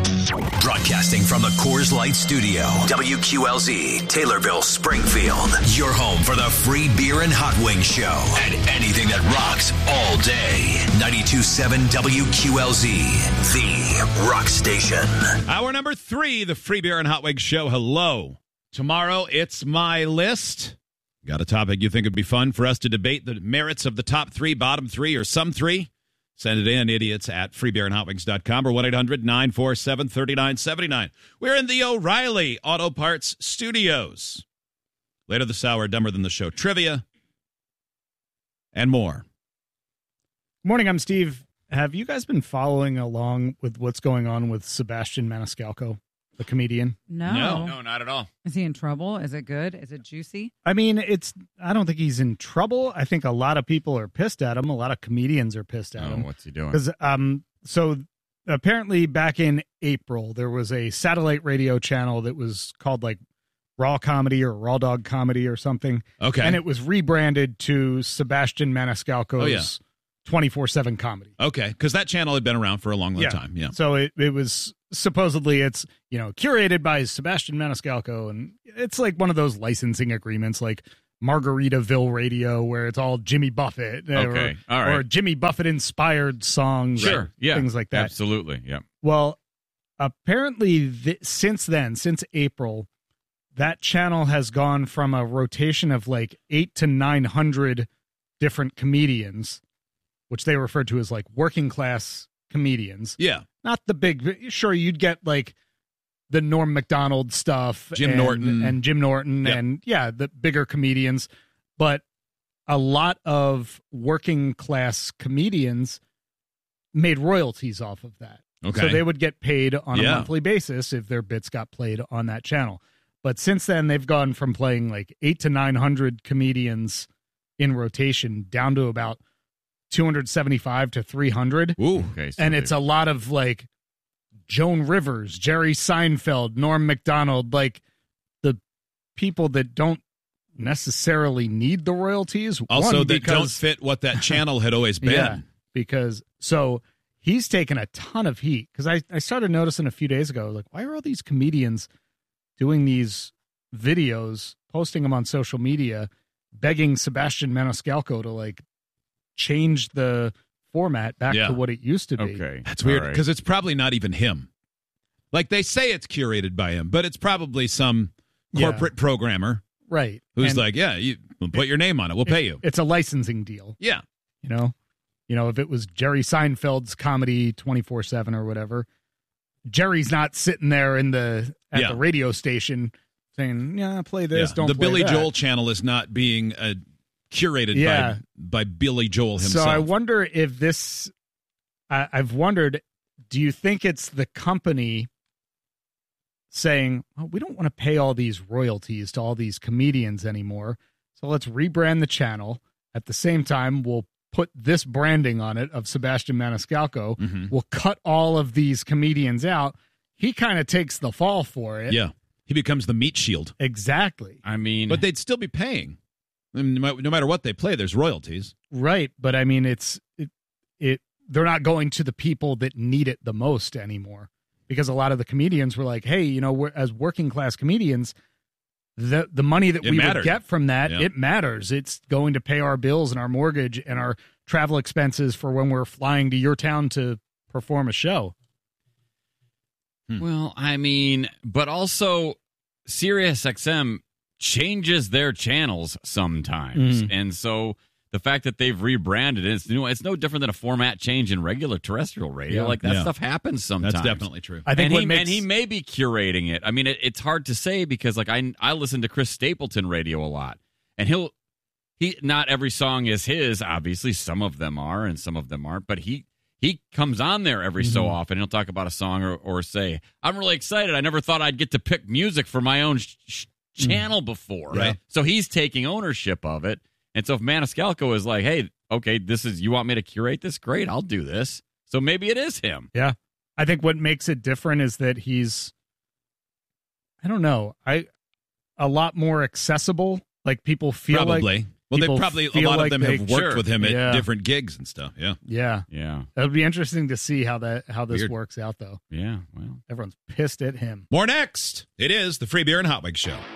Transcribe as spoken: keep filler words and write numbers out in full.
Broadcasting from the Coors Light Studio, W Q L Z, Taylorville, Springfield. Your home for the free beer and hot wings show and anything that rocks all day. ninety-two point seven W Q L Z, the rock station. Hour number three, the free beer and hot wings show. Hello. Tomorrow, it's my list. Got a topic you think would be fun for us to debate the merits of the top three, bottom three, or some three? Send it in, idiots, at free beer and hot wings dot com or one eight hundred nine four seven three nine seven nine. We're in the O'Reilly Auto Parts Studios. Later this hour, Dumber Than the Show trivia and more. Morning, I'm Steve. Have you guys been following along with what's going on with Sebastian Maniscalco, the comedian? No. No. No, not at all. Is he in trouble? Is it good? Is it juicy? I mean, it's. I don't think he's in trouble. I think a lot of people are pissed at him. A lot of comedians are pissed at Oh, him. what's he doing? Because um, so apparently back in April, there was a satellite radio channel that was called like Raw Comedy or Raw Dog Comedy or something. Okay. And it was rebranded to Sebastian Maniscalco's Oh, yeah. twenty-four seven Comedy. Okay, because that channel had been around for a long, long Yeah. time. Yeah. So it, it was supposedly it's, you know, curated by Sebastian Maniscalco, and it's like one of those licensing agreements like Margaritaville Radio where it's all Jimmy Buffett or, Okay, all right. or Jimmy Buffett inspired songs, Sure, yeah. things like that. Absolutely, yeah. Well, apparently th- since then, since April, that channel has gone from a rotation of like eight to nine hundred different comedians, which they refer to as like working class comedians. Yeah. Not the big, sure, you'd get like the Norm Macdonald stuff. Jim and, Norton. And Jim Norton Yep. and, yeah, the bigger comedians. But a lot of working class comedians made royalties off of that. Okay. So they would get paid on Yeah. a monthly basis if their bits got played on that channel. But since then, they've gone from playing like eight to nine hundred comedians in rotation down to about two hundred seventy-five to three hundred. Ooh. Okay, so And they- it's a lot of like Joan Rivers, Jerry Seinfeld, Norm Macdonald, like the people that don't necessarily need the royalties. Also, One, that don't because, fit what that channel had always been. yeah, because so he's taken a ton of heat because I, I started noticing a few days ago, like, why are all these comedians doing these videos, posting them on social media, begging Sebastian Maniscalco to like change the format back Yeah. to what it used to be? Okay. That's weird all right. because it's probably not even him. Like they say it's curated by him, but it's probably some Yeah. corporate programmer Right. who's And like, yeah, you we'll put your name on it. We'll pay you. It's a licensing deal, Yeah. you know? You know, if it was Jerry Seinfeld's comedy twenty-four seven or whatever, Jerry's not sitting there in the at Yeah. the radio station saying, yeah, play this, Yeah. don't the play Billy that. Joel channel is not being uh, curated Yeah. by, by Billy Joel himself. So I wonder if this, I, I've wondered, do you think it's the company saying, oh, we don't want to pay all these royalties to all these comedians anymore, so let's rebrand the channel. At the same time, we'll put this branding on it of Sebastian Maniscalco. Mhm. We'll cut all of these comedians out. He kind of takes the fall for it. Yeah. He becomes the meat shield. Exactly. I mean, But they'd still be paying. I mean, no no matter what they play, there's royalties. Right, but I mean, it's it, it. They're not going to the people that need it the most anymore, because a lot of the comedians were like, "Hey, you know, we're, as working class comedians, the the money that It we mattered. would get from that, Yeah. it matters. It's going to pay our bills and our mortgage and our travel expenses for when we're flying to your town to perform a show." well, I mean, but also SiriusXM changes their channels sometimes, Mm. and so the fact that they've rebranded it, it's, you know, it's no different than a format change in regular terrestrial radio. Yeah. Like that Yeah. stuff happens sometimes. That's definitely true. I think and what he, makes and he may be curating it. I mean, it, it's hard to say because, like, I I listen to Chris Stapleton radio a lot, and he'll he not every song is his. Obviously, some of them are, and some of them aren't. But he he comes on there every so often. He'll talk about a song or, or say, "I'm really excited. I never thought I'd get to pick music for my own sh- sh- channel before." Right. So he's taking ownership of it. And so if Maniscalco is like, "Hey, okay, this is you want me to curate this? Great, I'll do this." So maybe it is him. Yeah. I think what makes it different is that he's, I don't know, I a lot more accessible. Like people feel Probably. like Well, they people probably, a feel lot like of them they- have worked Sure. with him at Yeah. different gigs and stuff. Yeah. Yeah, Yeah. it'll be interesting to see how that how this Weird. works out. Though Yeah. Well. everyone's pissed at him. More next. It is the Free Beer and Hot Wings Show.